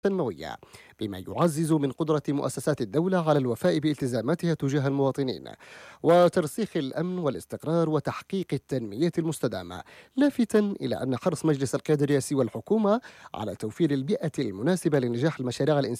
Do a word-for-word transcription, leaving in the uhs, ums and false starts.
التنموية، بما يعزز من قدرة مؤسسات الدولة على الوفاء بالتزاماتها تجاه المواطنين، وترسيخ الأمن والاستقرار وتحقيق التنمية المستدامة، لافتا إلى أن حرص مجلس القيادة الرئاسي والحكومة على توفير البيئة المناسبة لنجاح المشاريع الإنسانية